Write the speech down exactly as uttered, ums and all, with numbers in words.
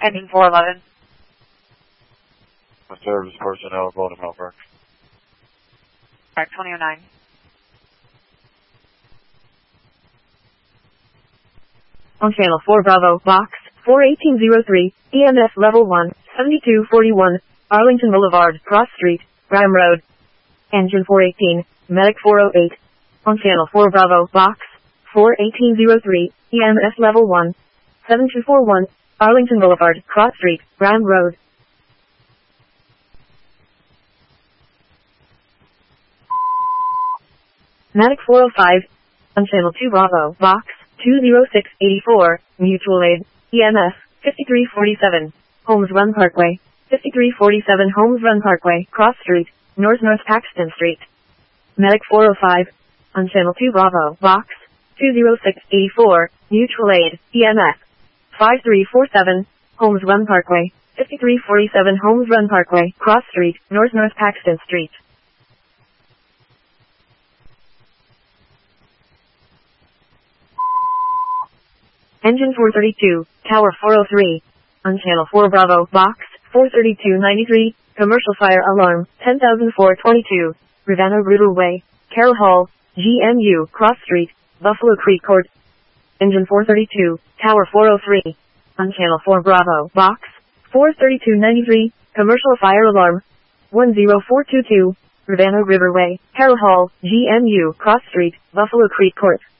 Engine four eleven. Service personnel, Golden Park. Track twenty oh nine. On channel four Bravo, box four eighteen oh three, E M S level one, seventy-two forty-one, Arlington Boulevard, Cross Street, Graham Road. Engine four eighteen, Medic four oh eight. On channel four Bravo, box four eighteen oh three, E M S level one, seven two four one, Arlington Boulevard, Cross Street, Graham Road. Medic four oh five, on channel two Bravo, box two oh six eighty-four, mutual aid, E M S, fifty-three forty-seven, Holmes Run Parkway, fifty-three forty-seven Holmes Run Parkway, Cross Street, North North Paxton Street. Medic four oh five, on channel two Bravo, box two oh six eighty-four, mutual aid, E M S, five three four seven, Holmes Run Parkway, fifty-three forty-seven Holmes Run Parkway, Cross Street, North North Paxton Street. Engine four thirty-two, Tower four oh three. On channel four Bravo, box four thirty-two ninety-three, commercial fire alarm, ten thousand four twenty-two, Ravenna River Way, Carroll Hall, G M U, Cross Street, Buffalo Creek Court. Engine four thirty-two, Tower four oh three. On channel four Bravo, box four thirty-two ninety-three, commercial fire alarm, one oh four two two, Ravenna River Way, Carroll Hall, G M U, Cross Street, Buffalo Creek Court.